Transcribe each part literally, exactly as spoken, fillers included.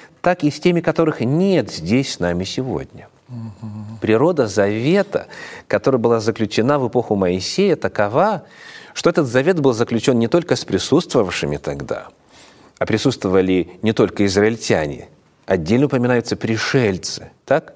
так и с теми, которых нет здесь с нами сегодня. Природа завета, которая была заключена в эпоху Моисея, такова, что этот завет был заключен не только с присутствовавшими тогда, а присутствовали не только израильтяне, отдельно упоминаются пришельцы, так?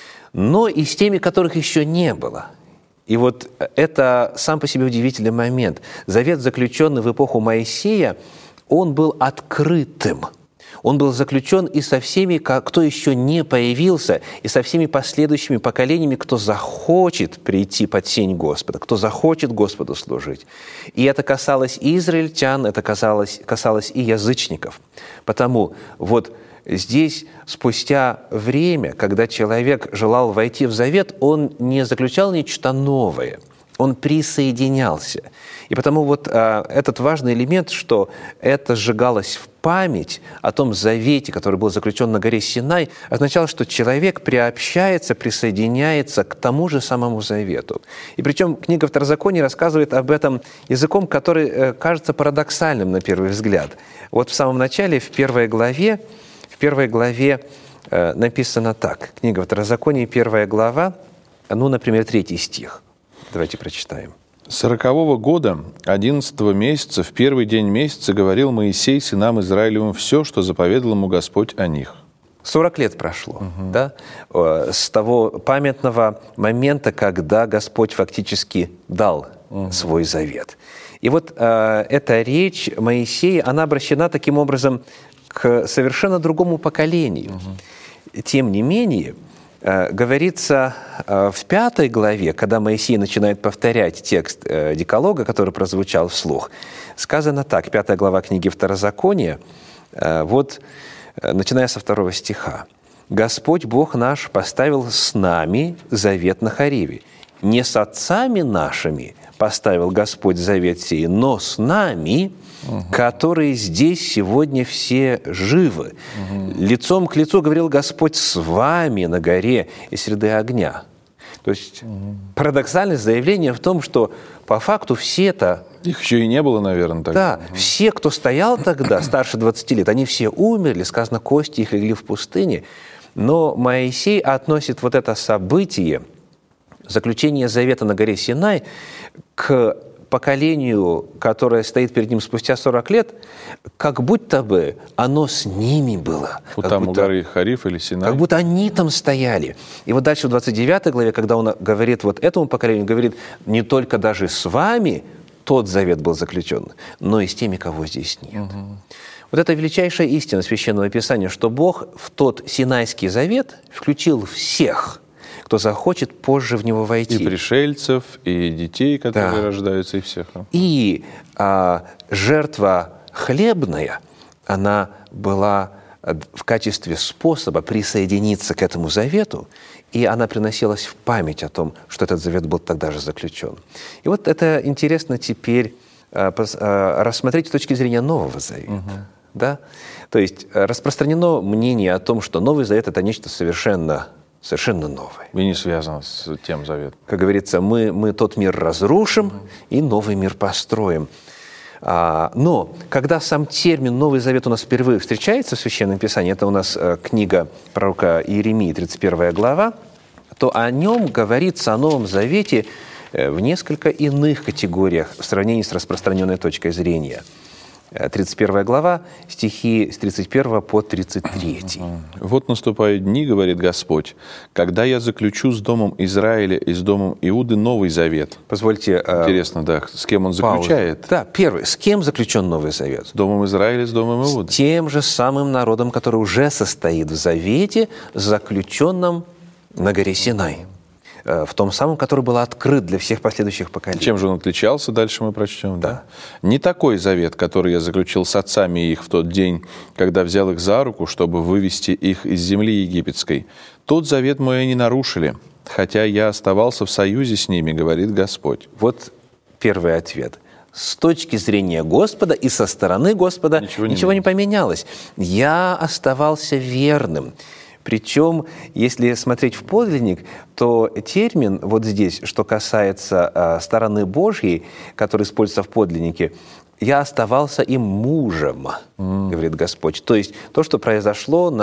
Но и с теми, которых еще не было. И вот это сам по себе удивительный момент. Завет, заключенный в эпоху Моисея, он был открытым. Он был заключен и со всеми, кто еще не появился, и со всеми последующими поколениями, кто захочет прийти под сень Господа, кто захочет Господу служить. И это касалось и израильтян, это касалось, касалось и язычников. Потому вот здесь, спустя время, когда человек желал войти в завет, он не заключал нечто новое, он присоединялся. И потому вот а, этот важный элемент, что это сжигалось в память о том завете, который был заключен на горе Синай, означало, что человек приобщается, присоединяется к тому же самому завету. И причем книга Второзакония рассказывает об этом языком, который э, кажется парадоксальным на первый взгляд. Вот в самом начале, в первой главе, в первой главе э, написано так. Книга Второзакония, первая глава, ну, например, третий стих. Давайте прочитаем. «Сорокового года, одиннадцатого месяца, в первый день месяца говорил Моисей сынам Израилевым все, что заповедал ему Господь о них». Сорок лет прошло, угу. да, с того памятного момента, когда Господь фактически дал угу. свой завет. И вот э, эта речь Моисея, она обращена таким образом к совершенно другому поколению. Угу. Тем не менее, говорится в пятой главе, когда Моисей начинает повторять текст Декалога, который прозвучал вслух, сказано так, пятая глава книги Второзакония, вот, начиная со второго стиха. «Господь Бог наш поставил с нами завет на Хориве. Не с отцами нашими поставил Господь завет сей, но с нами, угу. которые здесь сегодня все живы. Угу. Лицом к лицу говорил Господь с вами на горе из среды огня». То есть угу. парадоксальное заявление в том, что по факту все-то... Их еще и не было, наверное, тогда. Да, угу. все, кто стоял тогда, старше двадцати лет, они все умерли, сказано, кости их легли в пустыне. Но Моисей относит вот это событие, заключение завета на горе Синай, к поколению, которое стоит перед ним спустя сорок лет, как будто бы оно с ними было. Вот там будто, у горы Хариф или Синай. Как будто они там стояли. И вот дальше в двадцать девятой главе, когда он говорит вот этому поколению, говорит, не только даже с вами тот завет был заключен, но и с теми, кого здесь нет. Угу. Вот это величайшая истина Священного Писания, что Бог в тот Синайский завет включил всех, кто захочет позже в него войти. И пришельцев, и детей, которые да. рождаются, и всех. И а, жертва хлебная, она была в качестве способа присоединиться к этому завету, и она приносилась в память о том, что этот завет был тогда же заключен. И вот это интересно теперь а, пос, а, рассмотреть с точки зрения Нового Завета. Угу. Да? То есть распространено мнение о том, что Новый Завет – это нечто совершенно Совершенно новое. И не связано с тем заветом. Как говорится, мы, мы тот мир разрушим mm-hmm. и новый мир построим. А, но когда сам термин «Новый Завет» у нас впервые встречается в Священном Писании, это у нас а, книга пророка Иеремии, тридцать первая глава, то о нем говорится, о Новом Завете, в несколько иных категориях в сравнении с распространенной точкой зрения. тридцать первая глава, стихи с тридцать первого по тридцать третий. «Вот наступают дни, говорит Господь, когда я заключу с домом Израиля и с домом Иуды новый завет». Позвольте... Интересно, да, с кем он заключает? Паузу. Да, первый. С кем заключен Новый Завет? С домом Израиля, с домом Иуды. С тем же самым народом, который уже состоит в завете, заключенном на горе Синай. В том самом, который был открыт для всех последующих поколений. Чем же он отличался, дальше мы прочтем. Да. Да. «Не такой завет, который я заключил с отцами их в тот день, когда взял их за руку, чтобы вывести их из земли египетской. Тот завет мой они нарушили, хотя я оставался в союзе с ними, говорит Господь». Вот первый ответ. С точки зрения Господа и со стороны Господа ничего, ничего не, не поменялось. Я оставался верным. Причем, если смотреть в подлинник, то термин вот здесь, что касается э, стороны Божьей, который используется в подлиннике, «я оставался им мужем», mm. говорит Господь. То есть то, что произошло на